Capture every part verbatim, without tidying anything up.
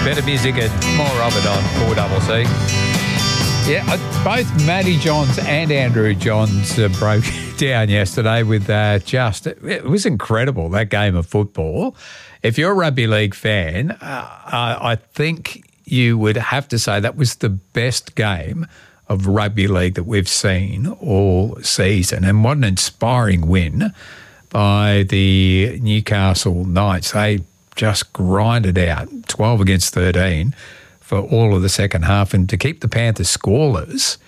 Better music and more of it on four C C. Yeah, uh, both Matty Johns and Andrew Johns uh, broke down yesterday with uh, just, it was incredible, that game of football. If you're a rugby league fan, uh, I, I think you would have to say that was the best game of rugby league that we've seen all season. And what an inspiring win by the Newcastle Knights. They just grinded out twelve against thirteen for all of the second half. And to keep the Panthers scoreless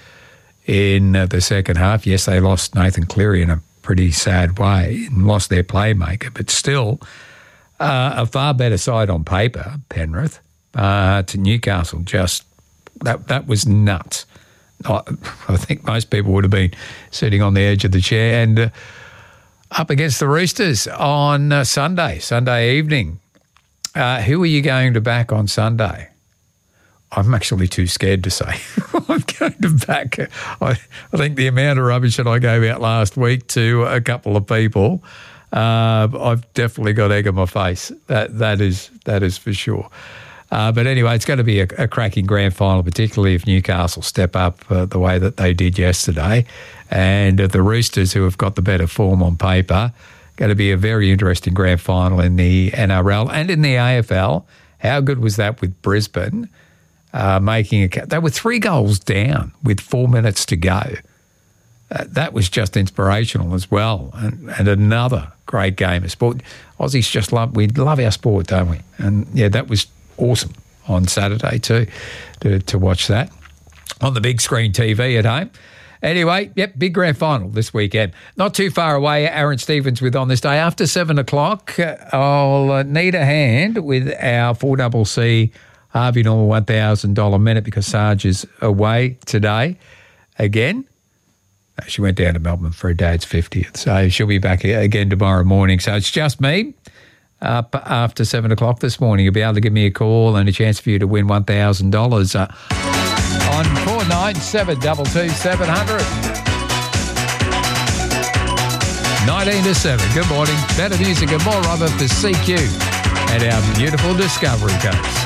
in uh, the second half, yes, they lost Nathan Cleary in a pretty sad way and lost their playmaker, but still uh, a far better side on paper, Penrith, uh, to Newcastle. Just, that, that was nuts. I, I think most people would have been sitting on the edge of the chair. And uh, up against the Roosters on uh, Sunday, Sunday evening. Uh, who are you going to back on Sunday? I'm actually too scared to say. I'm going to back, I, I think the amount of rubbish that I gave out last week to a couple of people, uh, I've definitely got egg on my face. That That is that is for sure. Uh, but anyway, it's going to be a, a cracking grand final, particularly if Newcastle step up uh, the way that they did yesterday. And uh, the Roosters, who have got the better form on paper, going to be a very interesting grand final in the N R L and in the A F L. How good was that with Brisbane uh, making a... They were three goals down with four minutes to go. Uh, that was just inspirational as well. And, and another great game of sport. Aussies just love... We love our sport, don't we? And, yeah, that was awesome on Saturday too, to, to watch that on the big screen T V at home. Anyway, yep, big grand final this weekend. Not too far away, Aaron Stevens with On This Day. After seven o'clock, I'll uh, need a hand with our four C C Harvey Norman one thousand dollars minute because Sarge is away today again. She went down to Melbourne for her dad's fiftieth, so she'll be back again tomorrow morning. So it's just me. Up after seven o'clock this morning, you'll be able to give me a call and a chance for you to win one thousand dollars uh, on four nine seven two two seven zero zero. nineteen to seven. Good morning. Better music and more of it for C Q and our beautiful Discovery Coast.